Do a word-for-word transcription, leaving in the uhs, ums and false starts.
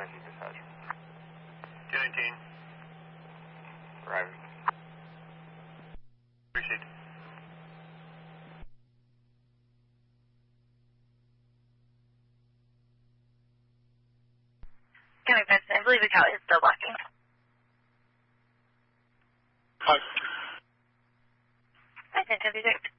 nineteen dispatch. two nineteen. Arriving. Appreciate it. Can I I believe the count is still blocking. Hi. I think I'll be there.